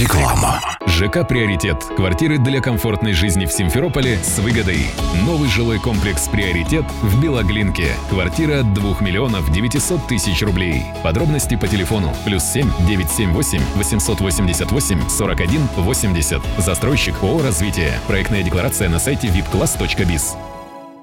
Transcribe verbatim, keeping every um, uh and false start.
Реклама. ЖК «Приоритет». Квартиры для комфортной жизни в Симферополе с выгодой. Новый жилой комплекс «Приоритет» в Белоглинке. Квартира от двух миллионов девятисот тысяч рублей. Подробности по телефону плюс семь девятьсот семьдесят восемь восемьсот восемьдесят восемь сорок один восемьдесят. Застройщик ООО «Развитие». Проектная декларация на сайте вип класс точка биз.